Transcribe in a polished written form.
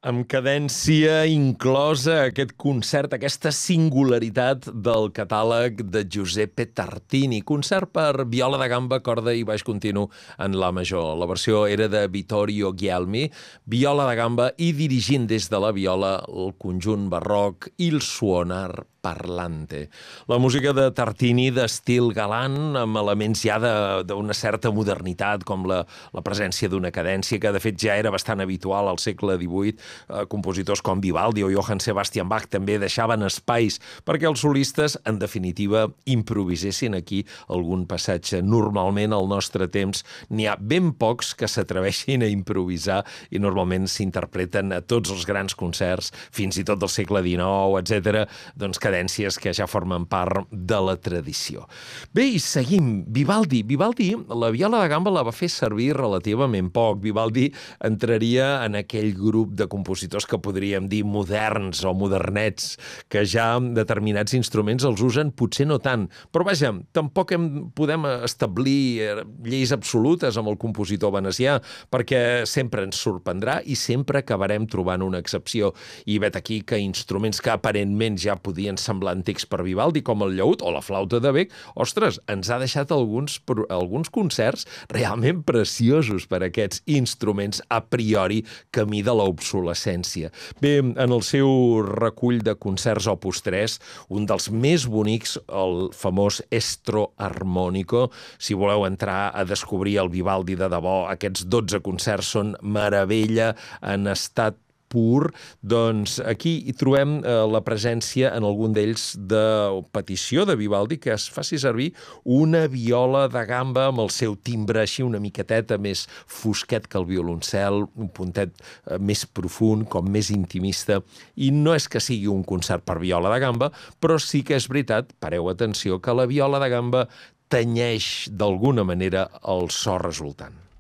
Amb cadència inclosa aquest concert, aquesta singularitat del catàleg de Giuseppe Tartini. Concert per viola de gamba, corda i baix continu en la major. La versió era de Vittorio Guglielmi, viola de gamba i dirigint des de la viola el conjunt barroc Il Suonar Parlante. La música de Tartini d'estil galant, amb elements ja d'una certa modernitat, com la presència d'una cadència, que de fet ja era bastant habitual al segle XVIII. Compositors com Vivaldi o Johann Sebastian Bach també deixaven espais perquè els solistes, en definitiva, improvisessin aquí algun passatge. Normalment, al nostre temps, n'hi ha ben pocs que s'atreveixin a improvisar i normalment s'interpreten a tots els grans concerts, fins i tot del segle XIX, etc., doncs cadències que ja formen part de la tradició. Bé, i seguim. Vivaldi, la viola de gamba la va fer servir relativament poc. Vivaldi entraria en aquell grup de compositors que podríem dir moderns o modernets, que ja determinats instruments els usen, potser no tant. Però vaja, tampoc podem establir lleis absolutes amb el compositor venecià, perquè sempre ens sorprendrà i sempre acabarem trobant una excepció. I vet aquí que instruments que aparentment ja podien semblar antics per Vivaldi, com el llaüt o la flauta de bec, ostres, ens ha deixat alguns concerts realment preciosos per aquests instruments a priori camí de l'obsolescència. Bé, en el seu recull de concerts Opus 3, un dels més bonics, el famós Estro Armonico. Si voleu entrar a descobrir el Vivaldi de debò, aquests 12 concerts són meravella en estat pur, doncs aquí hi trobem la presència en algun d'ells de petició de Vivaldi que es faci servir una viola de gamba amb el seu timbre així una miqueteta més fosquet que el violoncel, un puntet més profund, com més intimista, i no és que sigui un concert per viola de gamba, però sí que és veritat, pareu atenció, que la viola de gamba tenyeix d'alguna manera el so resultant.